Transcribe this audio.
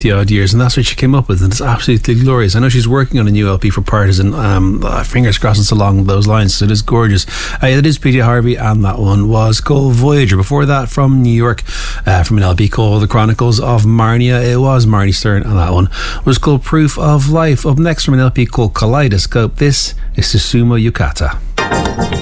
the odd years, and that's what she came up with, and it's absolutely glorious. I know she's working on a new LP for Partisan. Fingers crossed it's along those lines. So it is gorgeous. It is PJ Harvey, and that one was called Voyager. Before that, from New York, from an LP called The Chronicles of Marnia, it was Marnie Stern, and that one was called Proof of Life. Up next, from an LP called Kaleidoscope, this is Susumu Yukata.